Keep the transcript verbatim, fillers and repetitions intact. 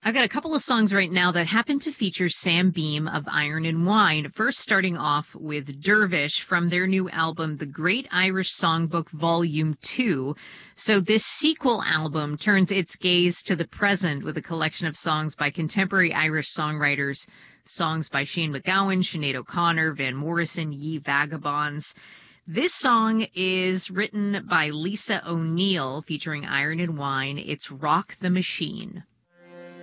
I've got a couple of songs right now that happen to feature Sam Beam of Iron and Wine. First, starting off with Dervish from their new album, The Great Irish Songbook Volume two. So this sequel album turns its gaze to the present with a collection of songs by contemporary Irish songwriters, songs by Shane MacGowan, Sinead O'Connor, Van Morrison, Ye Vagabonds. This song is written by Lisa O'Neill, featuring Iron and Wine. It's Rock the Machine.